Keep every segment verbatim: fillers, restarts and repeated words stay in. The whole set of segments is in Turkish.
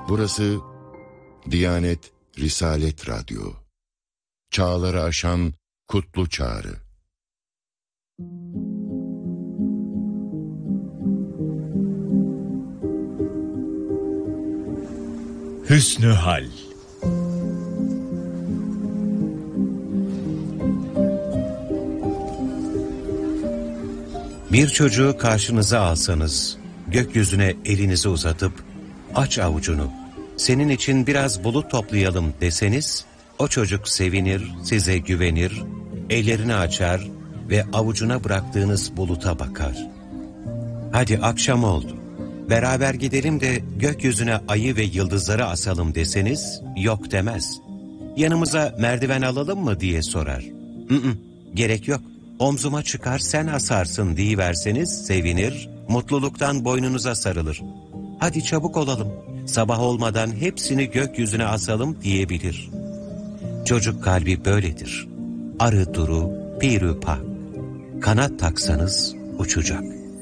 Burası Diyanet Risalet Radyo. Çağları aşan kutlu çağrı. Hüsnü Hal. Bir çocuğu karşınıza alsanız, gökyüzüne elinizi uzatıp, aç avucunu, senin için biraz bulut toplayalım deseniz, o çocuk sevinir, size güvenir, ellerini açar ve avucuna bıraktığınız buluta bakar. Hadi akşam oldu, beraber gidelim de gökyüzüne ayı ve yıldızları asalım deseniz, yok demez. Yanımıza merdiven alalım mı diye sorar. Hı-hı, gerek yok. Omzuma çıkar sen asarsın deyiverseniz sevinir, mutluluktan boynunuza sarılır. Hadi çabuk olalım, sabah olmadan hepsini gökyüzüne asalım diyebilir. Çocuk kalbi böyledir. Arı duru, pirü pak. Kanat taksanız uçacak.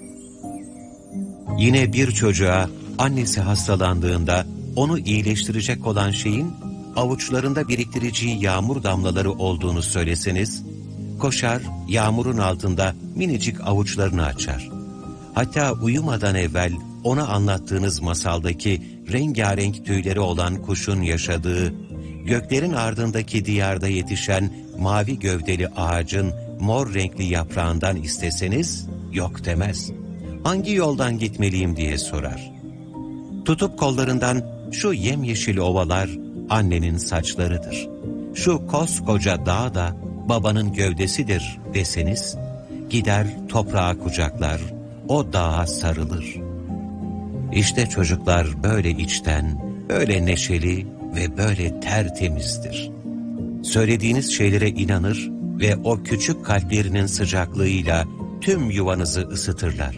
Yine bir çocuğa annesi hastalandığında onu iyileştirecek olan şeyin avuçlarında biriktireceği yağmur damlaları olduğunu söyleseniz, koşar, yağmurun altında minicik avuçlarını açar. Hatta uyumadan evvel ona anlattığınız masaldaki rengarenk tüyleri olan kuşun yaşadığı, göklerin ardındaki diyarda yetişen mavi gövdeli ağacın mor renkli yaprağından isteseniz, yok demez. Hangi yoldan gitmeliyim diye sorar. Tutup kollarından şu yemyeşil ovalar annenin saçlarıdır. Şu koskoca dağ da babanın gövdesidir deseniz, gider toprağa kucaklar, o dağa sarılır. İşte çocuklar böyle içten, böyle neşeli ve böyle tertemizdir. Söylediğiniz şeylere inanır ve o küçük kalplerinin sıcaklığıyla tüm yuvanızı ısıtırlar.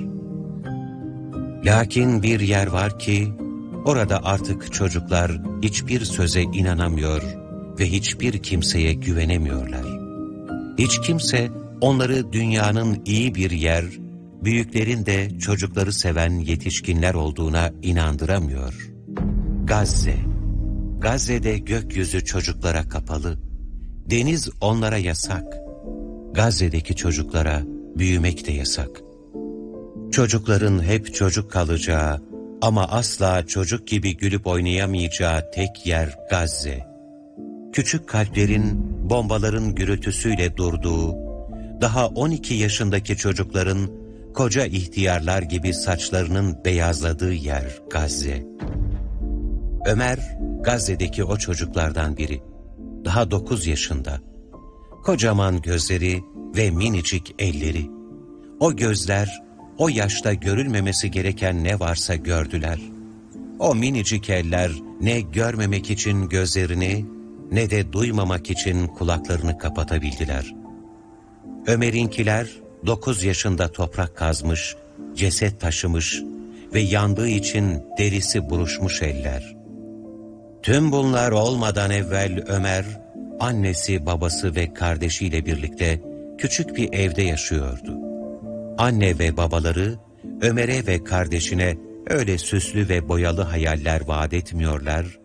Lakin bir yer var ki, orada artık çocuklar hiçbir söze inanamıyor ve hiçbir kimseye güvenemiyorlar. Hiç kimse onları dünyanın iyi bir yer, büyüklerin de çocukları seven yetişkinler olduğuna inandıramıyor. Gazze. Gazze'de gökyüzü çocuklara kapalı. Deniz onlara yasak. Gazze'deki çocuklara büyümek de yasak. Çocukların hep çocuk kalacağı ama asla çocuk gibi gülüp oynayamayacağı tek yer Gazze. Küçük kalplerin, bombaların gürültüsüyle durduğu, daha on iki yaşındaki çocukların koca ihtiyarlar gibi saçlarının beyazladığı yer Gazze. Ömer, Gazze'deki o çocuklardan biri. Daha dokuz yaşında. Kocaman gözleri ve minicik elleri. O gözler, o yaşta görülmemesi gereken ne varsa gördüler. O minicik eller ne görmemek için gözlerini, ne de duymamak için kulaklarını kapatabildiler. Ömer'inkiler dokuz yaşında toprak kazmış, ceset taşımış ve yandığı için derisi buruşmuş eller. Tüm bunlar olmadan evvel Ömer, annesi, babası ve kardeşiyle birlikte küçük bir evde yaşıyordu. Anne ve babaları Ömer'e ve kardeşine öyle süslü ve boyalı hayaller vaat etmiyorlar,